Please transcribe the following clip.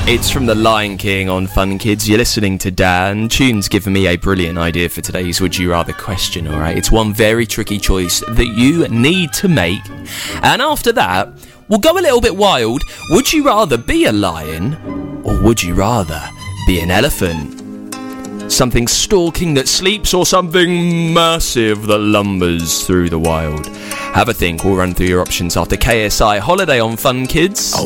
It's from The Lion King on Fun Kids. You're listening to Dan. Tune's given me a brilliant idea for today's Would You Rather question, alright? It's one very tricky choice that you need to make. And after that, we'll go a little bit wild. Would you rather be a lion, or would you rather be an elephant? Something stalking that sleeps, or something massive that lumbers through the wild? Have a think. We'll run through your options after KSI Holiday on Fun Kids. Oh